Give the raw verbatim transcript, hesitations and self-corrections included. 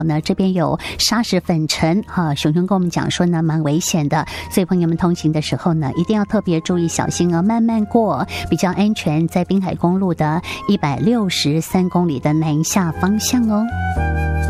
呢这边有砂石粉尘哈，熊熊跟我们讲说呢蛮危险的，所以朋友们通行的时候呢一定要特别注意小心哦，慢慢过比较安全，在滨海公路的一百六十三公里的南下方向哦。